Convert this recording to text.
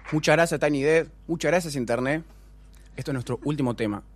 Muchas gracias, Tiny Dead. Muchas gracias, Internet. Esto es nuestro último tema.